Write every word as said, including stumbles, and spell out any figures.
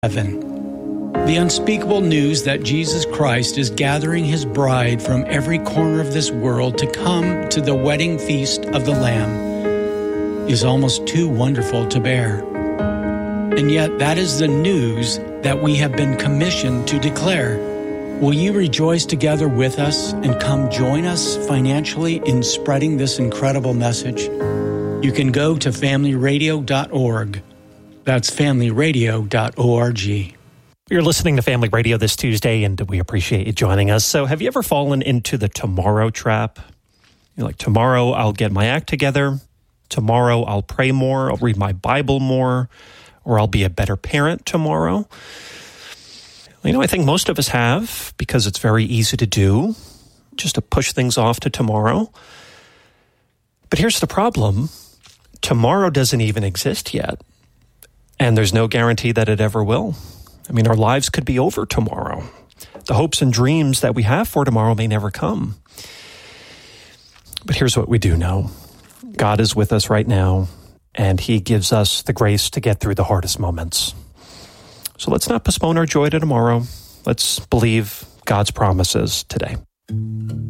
Heaven. The unspeakable news that Jesus Christ is gathering his bride from every corner of this world to come to the wedding feast of the Lamb is almost too wonderful to bear. And yet that is the news that we have been commissioned to declare. Will you rejoice together with us and come join us financially in spreading this incredible message? You can go to family radio dot org. That's family radio dot org. You're listening to Family Radio this Tuesday, and we appreciate you joining us. So have you ever fallen into the tomorrow trap? You're like, tomorrow I'll get my act together. Tomorrow I'll pray more. I'll read my Bible more. Or I'll be a better parent tomorrow. You know, I think most of us have, because it's very easy to do, just to push things off to tomorrow. But here's the problem. Tomorrow doesn't even exist yet. And there's no guarantee that it ever will. I mean, our lives could be over tomorrow. The hopes and dreams that we have for tomorrow may never come. But here's what we do know. God is with us right now, and he gives us the grace to get through the hardest moments. So let's not postpone our joy to tomorrow. Let's believe God's promises today.